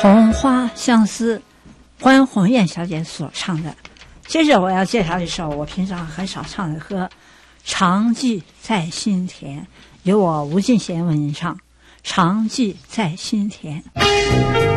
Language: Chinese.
红花相思，关红艳小姐所唱的。接着我要介绍一首我平常很少唱的歌，《常记在心田》，由我吴敬贤为您唱，《常记在心田》。